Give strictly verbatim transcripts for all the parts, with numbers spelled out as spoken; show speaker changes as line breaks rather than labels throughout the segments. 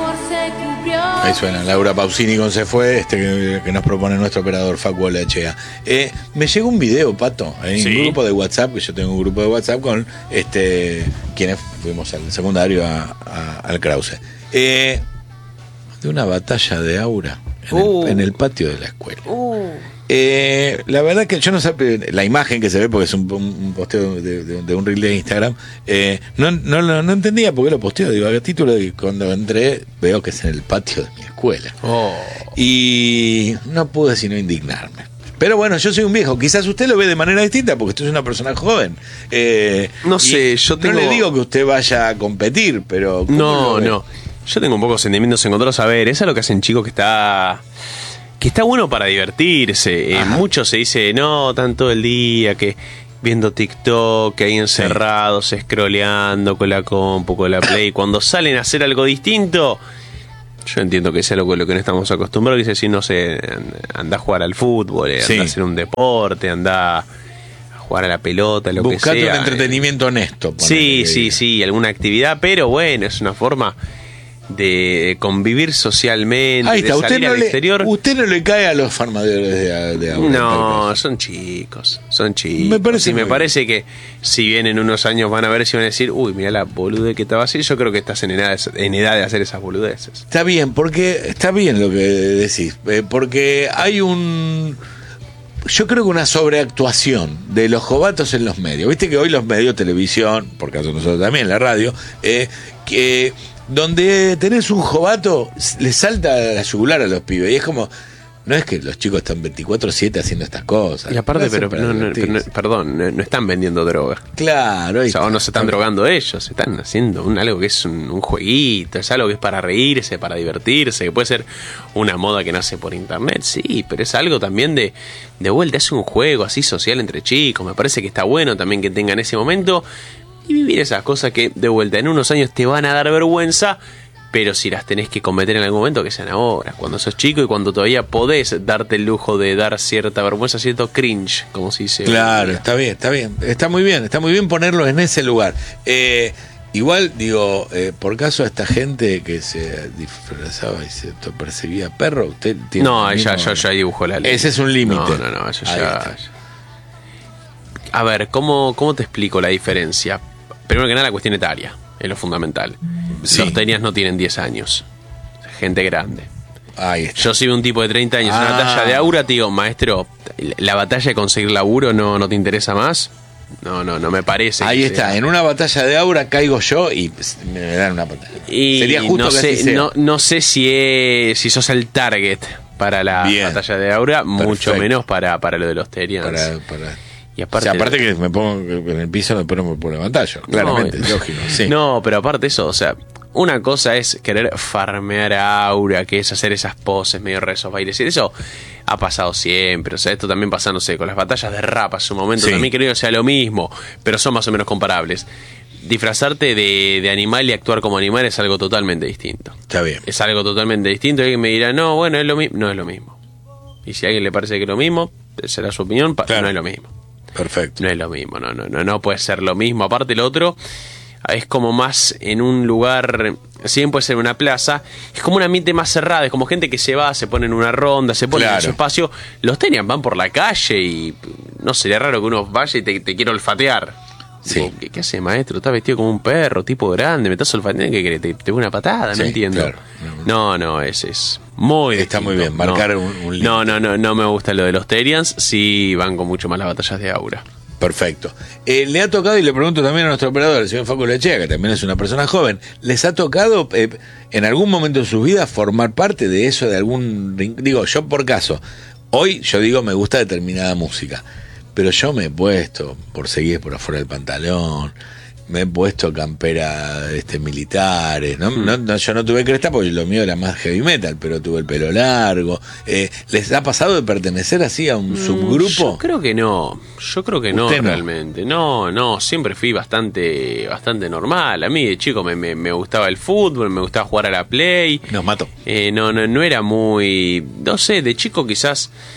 Ahí suena Laura Pausini con Se Fue, este que, que nos propone nuestro operador Facu Olechea. Eh, me llegó un video, Pato, en ¿Sí? un grupo de WhatsApp, que yo tengo un grupo de WhatsApp con este quienes fuimos al secundario a, a, al Krause. Eh, de una batalla de aura en, uh. el, en el patio de la escuela. Uh. Eh, la verdad que yo no sé, la imagen que se ve, porque es un, un posteo de, de, de un reel de Instagram, eh, no, no, no, no entendía por qué lo posteo. Digo, a título de que cuando entré veo que es en el patio de mi escuela. Oh. Y no pude sino indignarme. Pero bueno, yo soy un viejo. Quizás usted lo ve de manera distinta porque usted es una persona joven. Eh,
no sé, yo tengo...
No le digo que usted vaya a competir, pero...
No, no. Yo tengo un poco de sentimientos encontrados. A ver, eso es lo que hacen chicos que está... que está bueno para divertirse. Eh, mucho se dice, no, están todo el día que viendo TikTok, que ahí encerrados, sí. scrolleando con la compu, con la Play. Cuando salen a hacer algo distinto, yo entiendo que sea lo, lo que no estamos acostumbrados. Que es decir, no sé, anda a jugar al fútbol, anda sí. a hacer un deporte, anda a jugar a la pelota, lo
Buscate
que sea.
un entretenimiento honesto.
Sí, sí, sí, alguna actividad, pero bueno, es una forma... de convivir socialmente,
ahí está,
de salir
usted no
al
le,
exterior.
Usted no le cae a los farmadores de, de agua.
No, son chicos, son chicos.
Me parece,
y me parece que si bien en unos años van a ver si van a decir, uy, mira la boludez que estaba así, yo creo que estás en edad, en edad de hacer esas boludeces.
Está bien, porque está bien lo que decís, eh, porque hay un... Yo creo que una sobreactuación de los jovatos en los medios. Viste que hoy los medios, televisión, por caso nosotros también, la radio, eh, que... donde tenés un jovato, le salta la yugular a los pibes. Y es como, no es que los chicos están veinticuatro siete haciendo estas cosas.
Y aparte, no pero, no, no, pero no, perdón, no, no están vendiendo droga.
Claro.
O sea, o no se están drogando ellos, están haciendo un, algo que es un, un jueguito, es algo que es para reírse, para divertirse, que puede ser una moda que nace por internet, sí, pero es algo también de, de vuelta, es un juego así social entre chicos. Me parece que está bueno también que tengan ese momento. Y vivir esas cosas que, de vuelta, en unos años te van a dar vergüenza, pero si las tenés que cometer en algún momento, que sean ahora, cuando sos chico y cuando todavía podés darte el lujo de dar cierta vergüenza, cierto cringe, como se dice.
Claro, está bien, está bien, está muy bien, está muy bien ponerlo en ese lugar. Eh, igual, digo, eh, por caso a esta gente que se disfrazaba y se perseguía perro, usted tiene...
No, ya, ya, ya dibujó la ley.
Ese es un límite.
No, no, no, ya, ya. A ver, ¿cómo, ¿cómo te explico la diferencia? Primero que nada, la cuestión etaria es lo fundamental. Sí. Los tenias no tienen diez años. Gente grande.
Ahí está.
Yo soy un tipo de treinta años, ah. una batalla de aura, te digo, maestro, la batalla de conseguir laburo no, no te interesa más. No, no, no me parece.
Ahí está, sea. En una batalla de aura caigo yo y me dan una patada.
Y
sería justo
no
que
sé,
así sea.
No, no sé si, es, si sos el target para la Bien. batalla de aura, Perfecto. mucho menos para, para lo de los terians.
Para... para...
Y aparte,
o sea, aparte que me pongo en el piso, después no me puedo levantar yo, claramente,
no,
lógico. Sí.
No, pero aparte eso, o sea, una cosa es querer farmear a aura, que es hacer esas poses, medio rezos, bailes, y eso ha pasado siempre. O sea, esto también pasa, no sé, con las batallas de rap a su momento, sí. también creo que sea lo mismo, pero son más o menos comparables. Disfrazarte de, de animal y actuar como animal es algo totalmente distinto.
Está bien.
Es algo totalmente distinto. Y alguien me dirá, no, bueno, es lo mismo. No es lo mismo. Y si a alguien le parece que es lo mismo, será su opinión, claro. no es lo mismo.
Perfecto.
No es lo mismo, no, no, no, no puede ser lo mismo. Aparte, lo otro es como más en un lugar, si bien puede ser una plaza, es como un ambiente más cerrado, es como gente que se va, se pone en una ronda, se pone claro. en su espacio. Los tenian van por la calle y no sería raro que uno vaya y te, te quiera olfatear. Sí. Digo, ¿qué, ¿Qué hace, maestro? Estás vestido como un perro, tipo grande, me estás olfateando, ¿qué querés? Te, te una patada,
sí,
no entiendo.
Claro.
No, no, es, es muy
Está
distinto.
muy bien, marcar
no,
un, un límite.
No, no, no, no me gusta lo de los Terians, sí van con mucho más las batallas de aura.
Perfecto. Eh, le ha tocado, y le pregunto también a nuestro operador, el señor Facu Olechea, que también es una persona joven, ¿les ha tocado eh, en algún momento de su vida formar parte de eso, de algún... Digo, yo por caso, hoy yo digo me gusta determinada música, pero yo me he puesto, por seguir por afuera del pantalón, me he puesto campera este, militares, ¿no?
Mm.
No, no, yo no tuve cresta porque lo mío era más heavy metal, pero tuve el pelo largo. Eh, ¿Les ha pasado de pertenecer así a un mm, subgrupo?
Yo creo que no, yo creo que no, no realmente. No, no, siempre fui bastante bastante normal. A mí de chico me, me, me gustaba el fútbol, me gustaba jugar a la Play.
Nos mató.
Eh, no, no, no era muy, no sé, de chico quizás...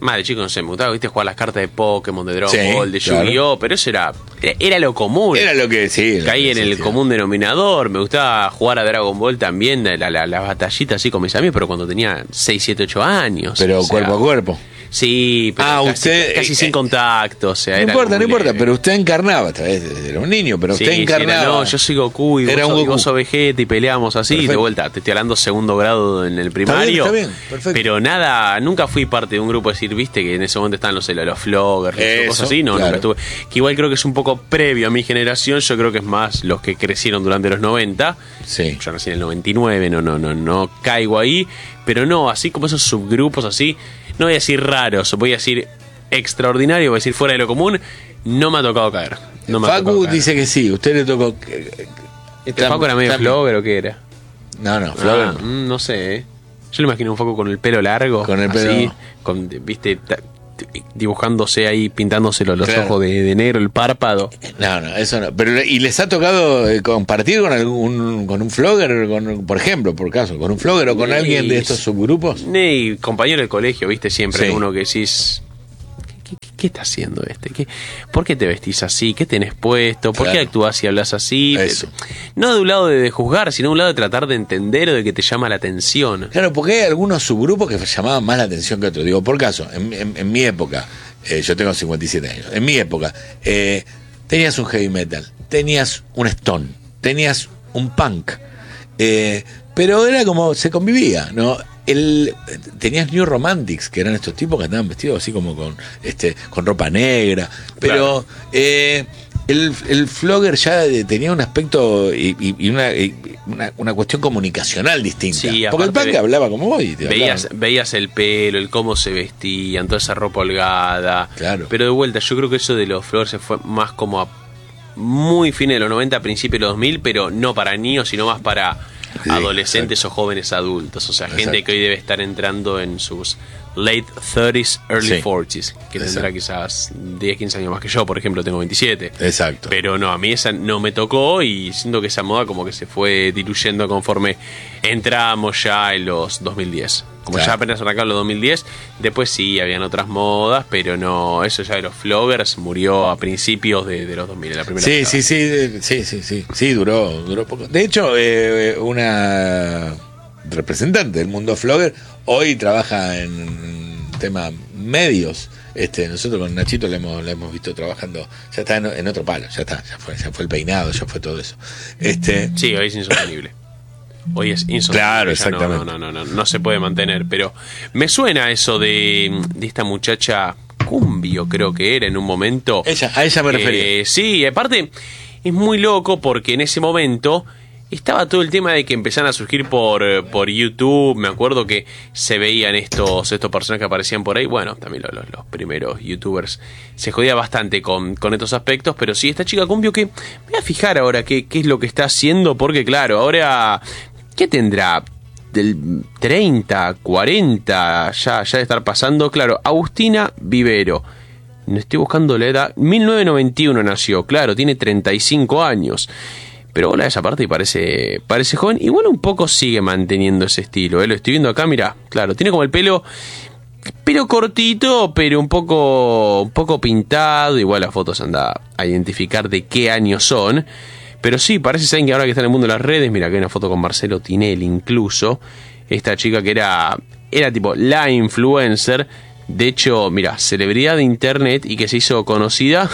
Más de chico, no sé, me gustaba, viste, jugar las cartas de Pokémon, de Dragon
Sí,
Ball, de
claro.
Yu-Gi-Oh! Pero eso era, era, era lo común.
Era lo que sí. lo
Caí
que
en el
existía.
común denominador. Me gustaba jugar a Dragon Ball también, la, la, la batallita así con mis amigos, pero cuando tenía seis, siete, ocho años.
Pero
o sea,
cuerpo a cuerpo.
Sí, pero
Ah,
casi,
usted,
casi
eh,
sin
eh,
contacto. O sea,
No
era
importa,
como
no importa,
leve.
pero usted encarnaba, esta vez era un niño, pero
Sí,
usted
sí,
encarnaba.
era, no, yo soy Goku y
Era
vos,
un
sos- y
Goku.
vos sos Vegeta y peleamos así.
Perfecto.
De vuelta, te estoy hablando segundo grado en el primario.
Está bien, está bien, perfecto.
Pero nada, nunca fui parte de un grupo, decir, viste, que en ese momento están los, los floggers,
Eso,
cosas así. No,
claro.
nunca estuve. Que igual creo que es un poco previo a mi generación. Yo creo que es más los que crecieron durante los noventa.
Sí.
Yo nací en el noventa y nueve, no, no, no, no caigo ahí. Pero no, así como esos subgrupos así, no voy a decir raros, voy a decir extraordinario, voy a decir fuera de lo común, no me ha tocado caer. No me ha tocado
Facu
caer.
dice que sí, usted le tocó.
¿Este Facu era medio flogger o qué era?
No, no, Flogger.
Ah, mm, no sé. ¿eh? Yo le imagino un Facu con el pelo largo.
Con el
así,
pelo-
con, viste, ta- t- dibujándose ahí, pintándose los, los
Claro.
ojos de, de negro, el párpado.
No, no, eso no. Pero ¿y les ha tocado eh, compartir con algún con un flogger, con, por ejemplo, por caso, con un flogger o con
Sí.
alguien de estos subgrupos?
Y compañero del colegio, viste, siempre
Sí.
uno que decís, ¿qué, qué, qué está haciendo este? ¿Qué, ¿Por qué te vestís así? ¿Qué tenés puesto? ¿Por
Claro.
qué actúas y hablas así?
Eso.
No de un lado de, de juzgar, sino de un lado de tratar de entender o de que te llama la atención.
Claro, porque hay algunos subgrupos que llamaban más la atención que otros. Digo, por caso, en, en- en mi época, eh, yo tengo cincuenta y siete años, en mi época, eh, tenías un heavy metal, tenías un stone, tenías un punk, eh, pero era como, se convivía, ¿no? El, tenías New Romantics, que eran estos tipos que andaban vestidos así como con este con ropa negra, pero
Claro.
eh, el, el flogger ya eh, tenía un aspecto y, y- y una, y una, una cuestión comunicacional distinta.
Sí,
porque el
aparte
punk
ve-
hablaba como vos y te
Veías,
hablaban.
veías el pelo, el cómo se vestían, toda esa ropa holgada.
Claro.
Pero de vuelta, yo creo que eso de los flores se fue más como a muy fines de los noventa, principios de los dos mil, pero no para niños, sino más para
Sí,
adolescentes o jóvenes adultos. O sea, gente
Exacto.
que hoy debe estar entrando en sus late thirties, early
Sí.
forties, que tendrá
Exacto.
quizás diez, quince años más que yo, por ejemplo, tengo veintisiete.
Exacto.
Pero no, a mí esa no me tocó y siento que esa moda como que se fue diluyendo conforme entramos ya en los dos mil diez. Como
Claro.
ya apenas arrancaron los dos mil diez, después sí, habían otras modas, pero no, eso ya de los floggers murió a principios de, de los dos mil, en la primera
Sí,
década.
sí, sí, eh, sí, sí, sí, sí, duró, duró poco. De hecho, eh, una representante del mundo flogger hoy trabaja en tema medios. Este, nosotros con Nachito le hemos, le hemos visto trabajando, ya está en, en otro palo, ya está, ya fue, ya fue el peinado, ya fue todo eso. Este,
Sí, hoy es insostenible. Hoy es insostenible.
Claro,
ya no-
exactamente.
No, no, no, no, no se puede mantener. Pero me suena eso de, de esta muchacha Cumbio, creo que era en un momento.
ella, a ella me refería.
Eh, sí, aparte es muy loco porque en ese momento estaba todo el tema de que empezaron a surgir por, eh, por YouTube. Me acuerdo que se veían estos, estos personajes que aparecían por ahí. Bueno, también los, los, los primeros YouTubers se jodía bastante con, con estos aspectos. Pero sí, esta chica Cumbio que me voy a fijar ahora qué, qué es lo que está haciendo. Porque claro, ahora, ¿qué tendrá? Del treinta, cuarenta, ya, ya de estar pasando. Claro, Agustina Vivero. No estoy buscando la edad. mil novecientos noventa y uno nació, claro, tiene treinta y cinco años. Pero bueno, esa parte parece, parece joven. Y bueno, un poco sigue manteniendo ese estilo. ¿eh? Lo estoy viendo acá, mira, claro, tiene como el pelo, pelo cortito, pero un poco, un poco pintado. Igual las fotos anda a identificar de qué años son. Pero sí, parece, saben que ahora que está en el mundo de las redes, mira, que hay una foto con Marcelo Tinelli incluso. Esta chica que era, era tipo la influencer. De hecho, mira, celebridad de internet y que se hizo conocida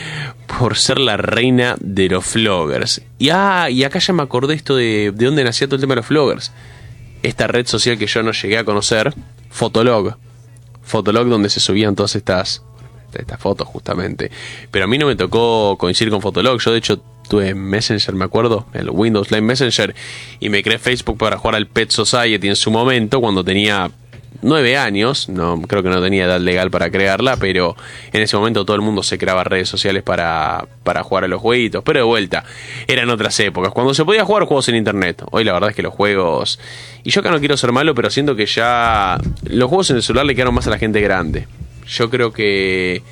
por ser la reina de los floggers. Y, ah, y acá ya me acordé esto de, de dónde nacía todo el tema de los floggers. Esta red social que yo no llegué a conocer, Fotolog. Fotolog, donde se subían todas estas, estas fotos justamente. Pero a mí no me tocó coincidir con Fotolog. Yo de hecho tuve Messenger, me acuerdo, el Windows Live Messenger, y me creé Facebook para jugar al Pet Society en su momento, cuando tenía nueve años. No, creo que no tenía edad legal para crearla, pero en ese momento todo el mundo se creaba redes sociales para, para jugar a los jueguitos. Pero de vuelta, eran otras épocas, cuando se podía jugar juegos en internet. Hoy la verdad es que los juegos... Y yo acá no quiero ser malo, pero siento que ya los juegos en el celular le quedaron más a la gente grande. Yo creo que...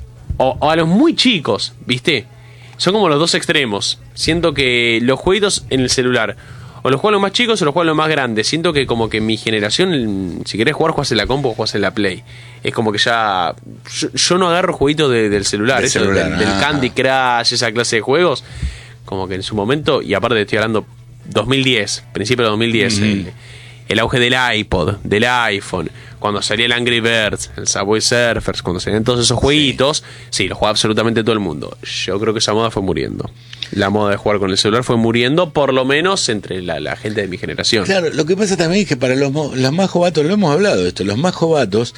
O, o a los muy chicos, ¿viste? Son como los dos extremos. Siento que los jueguitos en el celular... O los juegan los más chicos o los juegan los más grandes. Siento que como que mi generación, si querés jugar, jugás en la compu o jugás en la Play. Es como que ya... Yo, yo no agarro jueguitos de, del celular,
del,
eso,
celular
del, del
ah.
Candy Crush, esa clase de juegos. Como que en su momento, y aparte estoy hablando dos mil diez, principio de dos mil diez, mm. el, el auge del iPod, del iPhone, cuando salía el Angry Birds, el Subway Surfers, cuando salían todos esos jueguitos, sí, sí los jugaba absolutamente todo el mundo. Yo creo que esa moda fue muriendo. La moda de jugar con el celular fue muriendo, por lo menos entre la, la gente de mi generación.
Claro, lo que pasa también es que para los, los más jovatos, lo hemos hablado de esto, los más jovatos,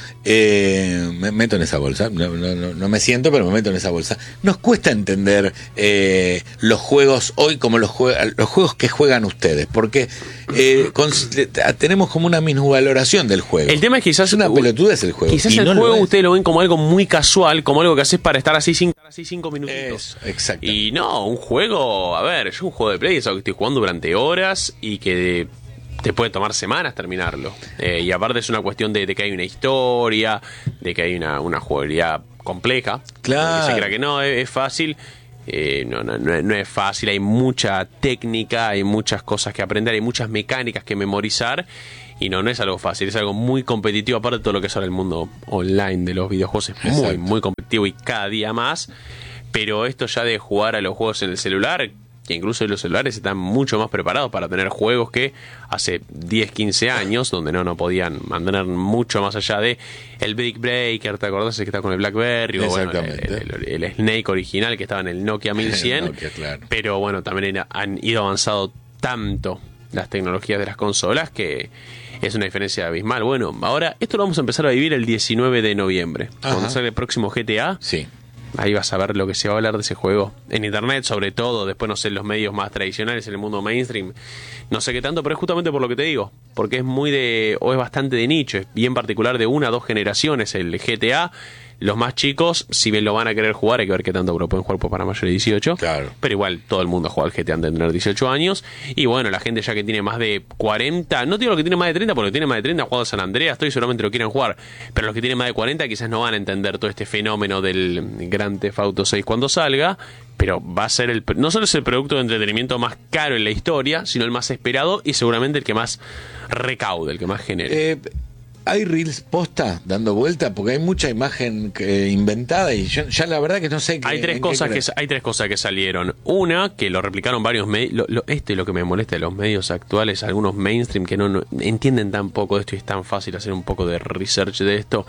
eh, me meto en esa bolsa, no, no, no, no me siento, pero me meto en esa bolsa. Nos cuesta entender eh, los juegos hoy como los, jue- los juegos que juegan ustedes, porque eh, con, tenemos como una minusvaloración del juego.
El tema es que quizás
es una pelotudez el juego.
Quizás el
no
juego ustedes lo ven como algo muy casual, como algo que haces para estar así cinco, así cinco minutitos.
Eso, exacto.
Y no, un juego, a ver, yo un juego de Play es algo que estoy jugando durante horas y que te puede tomar semanas terminarlo. Eh, y aparte es una cuestión de, de que hay una historia, de que hay una, una jugabilidad compleja.
Claro.
Que se crea que no, es, es fácil. Eh, no, no, no, no es fácil, hay mucha técnica, hay muchas cosas que aprender, hay muchas mecánicas que memorizar. Y no, no es algo fácil, es algo muy competitivo. Aparte de todo lo que es ahora el mundo online de los videojuegos, es muy, Exacto. muy competitivo y cada día más. Pero esto ya de jugar a los juegos en el celular, que incluso los celulares están mucho más preparados para tener juegos que hace diez, quince años, donde no, no podían mantener mucho más allá de el Big Breaker, ¿te acordás? El que está con el BlackBerry, o bueno, el, el, el Snake original que estaba en el Nokia mil cien. El Nokia, claro. Pero bueno, también han ido avanzando tanto las tecnologías de las consolas que es una diferencia abismal. Bueno, ahora esto lo vamos a empezar a vivir el diecinueve de noviembre. Ajá. Cuando sale el próximo G T A.
Sí.
Ahí vas a ver lo que se va a hablar de ese juego. En internet, sobre todo. Después, no sé, en los medios más tradicionales, en el mundo mainstream. No sé qué tanto, pero es justamente por lo que te digo. Porque es muy de... o es bastante de nicho. Es bien particular de una o dos generaciones el G T A. Los más chicos, si bien lo van a querer jugar, hay que ver qué tanto lo pueden jugar para mayores de dieciocho.
Claro.
Pero igual, todo el mundo juega al G T A antes de tener dieciocho años. Y bueno, la gente ya que tiene más de cuarenta, no digo lo que tiene más de treinta, porque los que tiene más de treinta han jugado San Andreas, estoy seguramente lo quieren jugar. Pero los que tienen más de cuarenta quizás no van a entender todo este fenómeno del Grand Theft Auto seis cuando salga. Pero va a ser el... no solo es el producto de entretenimiento más caro en la historia, sino el más esperado y seguramente el que más recaude, el que más genere.
Eh... ¿Hay reels posta dando vuelta? Porque hay mucha imagen que, inventada y yo ya la verdad que no sé qué.
Hay tres cosas que hay tres cosas que salieron. Una, que lo replicaron varios medios. Lo, lo, este es lo que me molesta de los medios actuales, algunos mainstream que no, no entienden tan poco de esto y es tan fácil hacer un poco de research de esto.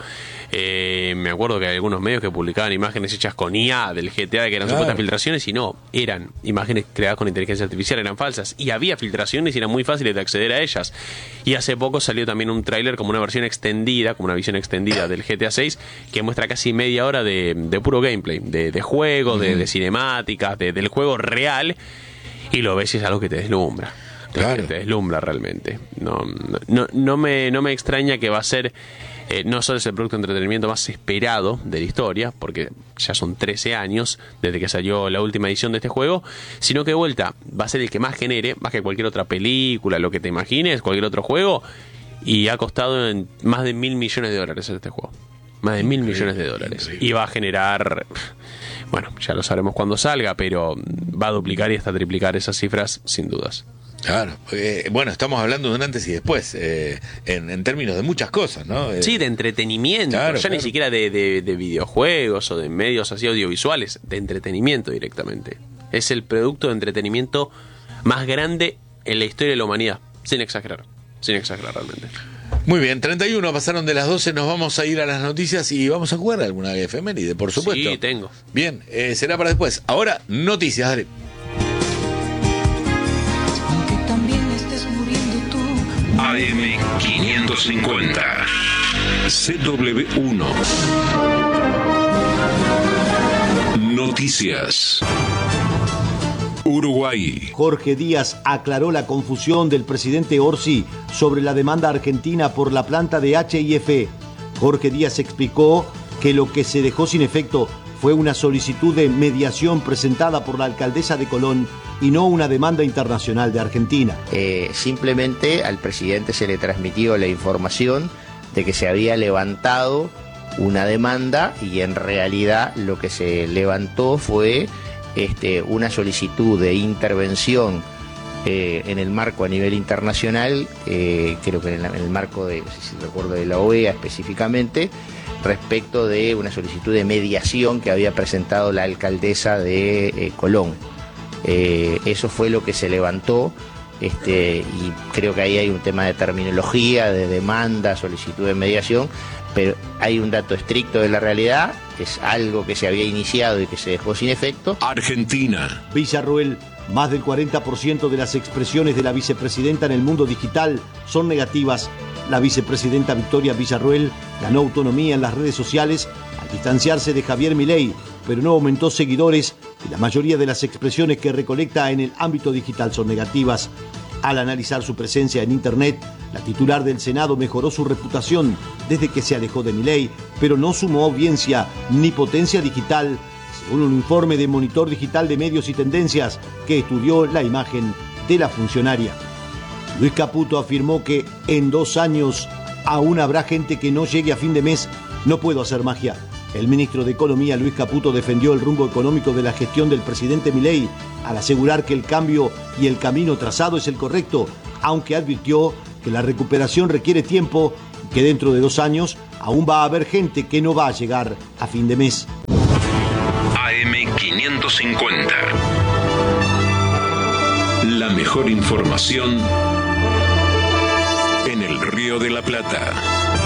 Eh, me acuerdo que hay algunos medios que publicaban imágenes hechas con I A del G T A que eran claro. supuestas filtraciones y no, eran imágenes creadas con inteligencia artificial, eran falsas y había filtraciones y eran muy fáciles de acceder a ellas. Y hace poco salió también un tráiler como una versión extendida, como una visión extendida del G T A seis que muestra casi media hora de, de puro gameplay, de, de juego, de, de cinemáticas, de, del juego real, y lo ves y es algo que te deslumbra. Claro. Te deslumbra realmente. No, no, no, me, no me extraña que va a ser, eh, no solo es el producto de entretenimiento más esperado de la historia, porque ya son trece años desde que salió la última edición de este juego, sino que de vuelta va a ser el que más genere, más que cualquier otra película, lo que te imagines, cualquier otro juego. Y ha costado en más de mil millones de dólares este juego. Más de mil millones de dólares. Increíble. Y va a generar... Bueno, ya lo sabremos cuando salga, pero va a duplicar y hasta triplicar esas cifras sin dudas.
Claro. Eh, bueno, estamos hablando de un antes y después, eh, en, en términos de muchas cosas, ¿no? Eh,
sí, de entretenimiento.
Claro,
ya
claro.
Ni siquiera de, de, de videojuegos o de medios así audiovisuales. De entretenimiento directamente. Es el producto de entretenimiento más grande en la historia de la humanidad. Sin exagerar. Sin exagerar realmente.
Muy bien, treinta y uno pasaron de las doce, nos vamos a ir a las noticias y vamos a jugar alguna efeméride, por supuesto.
Sí, tengo.
Bien, eh, será para después. Ahora, noticias, dale.
Aunque también estés muriendo tú.
A M quinientos cincuenta C W uno Noticias. Uruguay.
Jorge Díaz aclaró la confusión del presidente Orsi sobre la demanda argentina por la planta de H I F. Jorge Díaz explicó que lo que se dejó sin efecto fue una solicitud de mediación presentada por la alcaldesa de Colón y no una demanda internacional de Argentina.
Eh, simplemente al presidente se le transmitió la información de que se había levantado una demanda y en realidad lo que se levantó fue Este, una solicitud de intervención eh, en el marco a nivel internacional, eh, creo que en el, en el marco de, no sé si recuerdo, de la O E A específicamente, respecto de una solicitud de mediación que había presentado la alcaldesa de eh, Colón. Eh, eso fue lo que se levantó. Este, y creo que ahí hay un tema de terminología, de demanda, solicitud de mediación, pero hay un dato estricto de la realidad, es algo que se había iniciado y que se dejó sin efecto.
Argentina.
Villarroel, más del cuarenta por ciento de las expresiones de la vicepresidenta en el mundo digital son negativas. La vicepresidenta Victoria Villarroel ganó autonomía en las redes sociales al distanciarse de Javier Milei, pero no aumentó seguidores y la mayoría de las expresiones que recolecta en el ámbito digital son negativas. Al analizar su presencia en Internet, la titular del Senado mejoró su reputación desde que se alejó de Milei, pero no sumó audiencia ni potencia digital, según un informe de Monitor Digital de Medios y Tendencias que estudió la imagen de la funcionaria. Luis Caputo afirmó que en dos años aún habrá gente que no llegue a fin de mes. No puedo hacer magia. El ministro de Economía, Luis Caputo, defendió el rumbo económico de la gestión del presidente Milei al asegurar que el cambio y el camino trazado es el correcto, aunque advirtió que la recuperación requiere tiempo y que dentro de dos años aún va a haber gente que no va a llegar a fin de mes.
A M quinientos cincuenta. La mejor información en el Río de la Plata.